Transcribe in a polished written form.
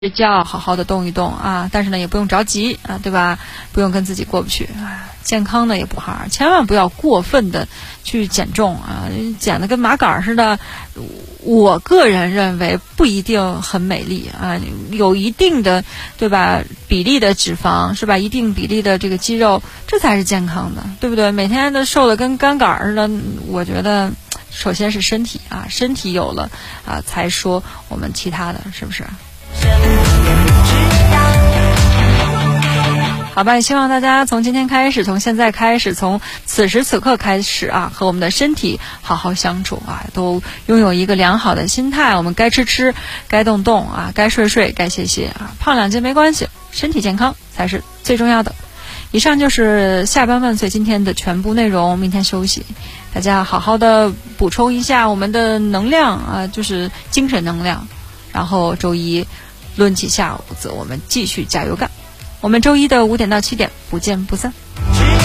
就要好好的动一动啊，但是呢也不用着急啊，对吧？不用跟自己过不去啊。健康的也不好，千万不要过分的去减重啊，减得跟麻杆似的。我个人认为不一定很美丽啊，有一定的对吧比例的脂肪是吧，一定比例的这个肌肉，这才是健康的，对不对？每天都瘦得跟干杆似的，我觉得首先是身体啊，身体有了啊，才说我们其他的，是不是？好吧，也希望大家从今天开始，从现在开始，从此时此刻开始啊，和我们的身体好好相处啊，都拥有一个良好的心态。我们该吃吃，该动动啊，该睡睡，该歇歇啊，胖2斤没关系，身体健康才是最重要的。以上就是下班万岁今天的全部内容，明天休息，大家好好的补充一下我们的能量啊，就是精神能量，然后周一抡起下午子，我们继续加油干。我们周一的5点到7点不见不散。